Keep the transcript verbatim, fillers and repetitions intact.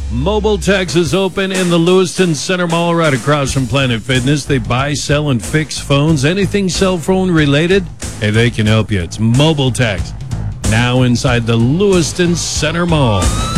Mobile Tex is open in the Lewiston Center Mall right across from Planet Fitness. They buy, sell, and fix phones. Anything cell phone related, hey, they can help you. It's Mobile Tex, now inside the Lewiston Center Mall.